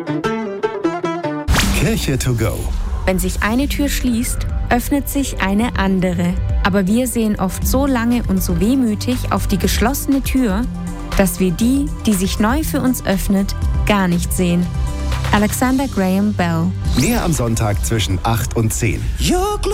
Kirche to go. Wenn sich eine Tür schließt, öffnet sich eine andere. Aber wir sehen oft so lange und so wehmütig auf die geschlossene Tür, dass wir die, die sich neu für uns öffnet, gar nicht sehen. Alexander Graham Bell. Mehr am Sonntag zwischen 8 und 10.